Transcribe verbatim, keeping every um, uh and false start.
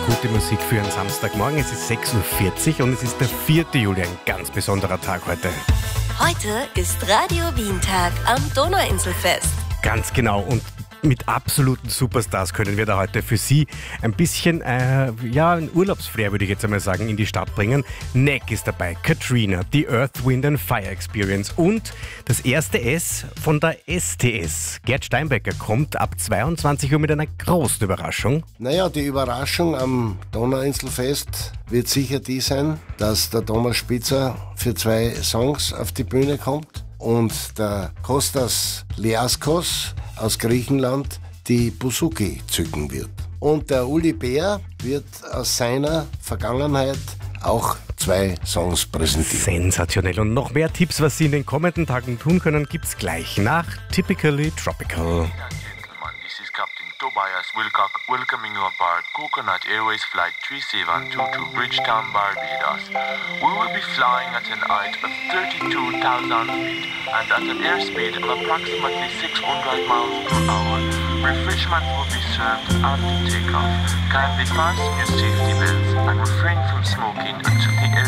gute Musik für einen Samstagmorgen. Es ist sechs Uhr vierzig und es ist der vierte Juli, ein ganz besonderer Tag heute. Heute ist Radio Wien-Tag am Donauinselfest. Ganz genau, und mit absoluten Superstars können wir da heute für Sie ein bisschen, äh, ja, ein Urlaubsflair, würde ich jetzt einmal sagen, in die Stadt bringen. Neck ist dabei, Katrina, die Earth, Wind and Fire Experience und das erste S von der S T S. Gerd Steinbecker kommt ab zweiundzwanzig Uhr mit einer großen Überraschung. Naja, die Überraschung am Donauinselfest wird sicher die sein, dass der Thomas Spitzer für zwei Songs auf die Bühne kommt und der Kostas Liaskos aus Griechenland die Bouzouki zücken wird. Und der Uli Bär wird aus seiner Vergangenheit auch zwei Songs präsentieren. Sensationell. Und noch mehr Tipps, was Sie in den kommenden Tagen tun können, gibt's gleich nach Typically Tropical. This is Captain Tobias Wilcock welcoming you aboard Coconut Airways Flight three seven two to Bridgetown, Barbados. We will be flying at an height of thirty-two thousand feet and at an airspeed of approximately six hundred miles per hour. Refreshment will be served after takeoff. Kindly fasten your safety belts and refrain from smoking until the air